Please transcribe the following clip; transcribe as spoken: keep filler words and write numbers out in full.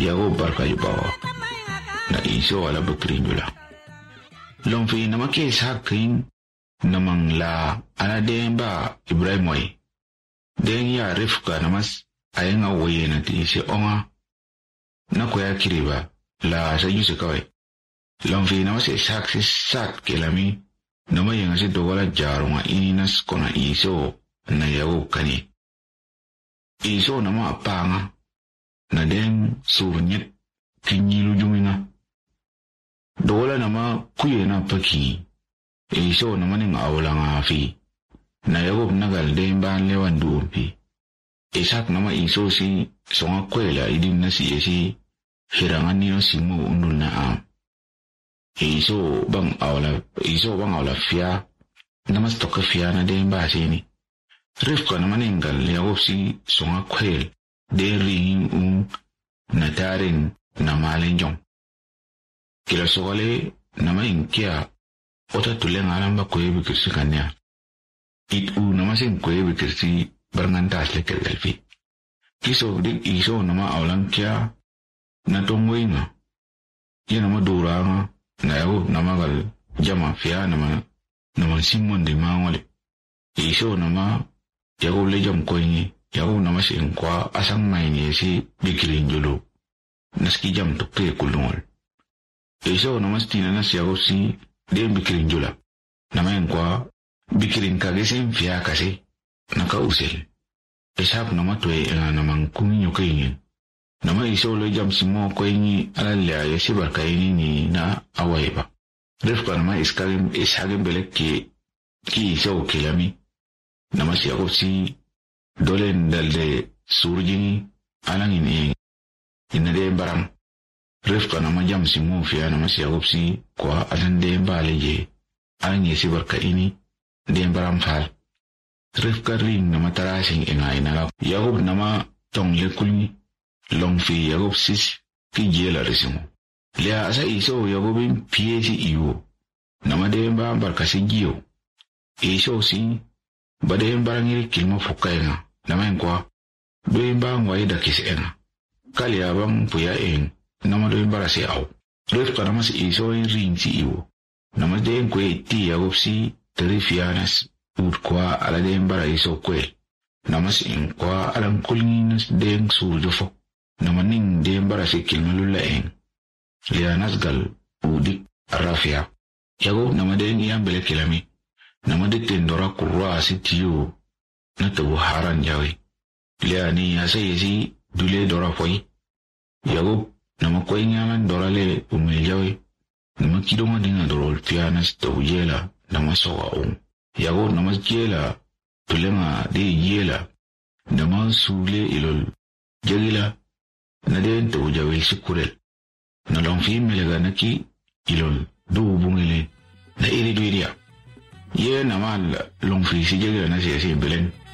Yakob barka yubawa na iso ala bakrin jula long fi na make sakin namang la ala den ba Ibrahim wai den ya Rifka namas ayin awaye na ti si onga na koya kiriba la sa yusu kawai long fi na mase sak si sak kelami nama yang si dogala jarunga ininas kona iso na Yakob kani iso nama apanga na den surnyet kinyilu juminga dola nama kuye na paki iso nama ning awla fi na Yakob nagal den ban lewan duumpi Isak nama iso si songa kwela idin na si esi hirangan niyo simu undul na am iso bang awla iso bang awla fia nama stoka fia na den ba sini Rifka nama ningal Yakob si songa kwel den ring un na tarin na malenjong kila sokale nama inkia ota tuleng alam ba kwe bikirsi kanya it u nama sin kwe bikirsi barangan tas lekel galfi kiso dik iso nama awlang kia na tongway nga iya nama dura nga na Yakob nama gal jama fia nama nama simon di mangole iso nama Yakob le jam kwe ngi Yakob nama si inkwa asang may niya si bikirin julu naski jam tukte kulungol iso nama si tinanas Yakob si den bikirin jula nama inkwa bikirin kagesin fia kasi naka usel Isak nama tuwe nga namang kuminyo kaingin nama iso le jam simo kaingi alalya yasi barkaini ni na away ba Rifka nama iskalim ishagim belek ki ki iso kilami nama si Yakob si dolen dalde surjini alang ini inade barang Rifka nama jam simo fia nama si Yakob si kwa alan de baleje alang yasi barkaini de barang fal Rifka ring nama tarasing ingay na Yakob nama tong lekulni long fi Yakob sis ki jela resimo Lia asa iso Yakobin piye si iyo nama demba barkasi giyo iso si badem barangiri kilmo fukay nga nama enkwa demba ngway dakis enga kali abang puya eng nama demba rasi aw Rifka nama si iso in ring si iyo nama dem kwe iti Yakob si terifianas ud kwa ala den bara iso kwel nama si in kwa alang kulnginas den surjofo nama ning den bara si kilmalula eng lianas gal udik rafia Yakob nama den iyang bele kilami nama de tendora kurwa si tiyo na tabu haran jawi liani asa yesi dule dora foi Yakob nama kwe nyaman dora le umel jawi nama kidonga dinga dorol pianas tabu jela nama soga ong Yakob nama jela tulenga de yela nama sule ilol jagila na den to jawel sikurel na long fi melega naki ilol du bungile na iri duiria ye nama long fi si jagila na si belen